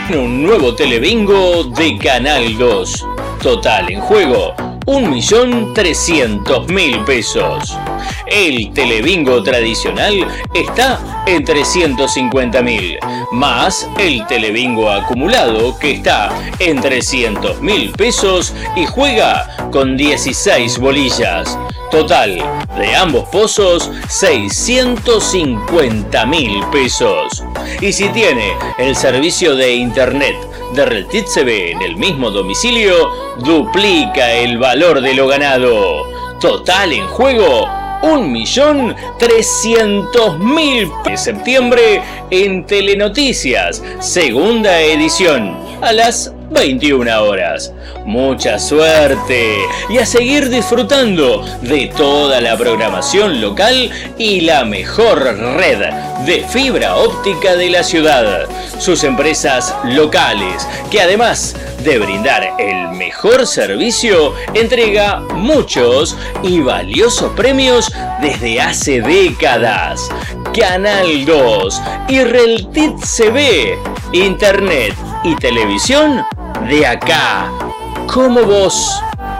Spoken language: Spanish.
Un nuevo telebingo de Canal 2. Total en juego, 1.300.000 pesos. El telebingo tradicional está en 350.000, más el telebingo acumulado que está en 300.000 pesos y juega con 16 bolillas. Total de ambos pozos, 650.000 pesos. Y si tiene el servicio de internet de RelTV en el mismo domicilio, duplica el valor de lo ganado. Total en juego, 1.300.000 de septiembre en Telenoticias, segunda edición, a las 21 horas. Mucha suerte y a seguir disfrutando de toda la programación local y la mejor red de fibra óptica de la ciudad. Sus empresas locales, que además de brindar el mejor servicio, entrega muchos y valiosos premios desde hace décadas. Canal 2 y RelTV, internet y televisión de acá, como vos.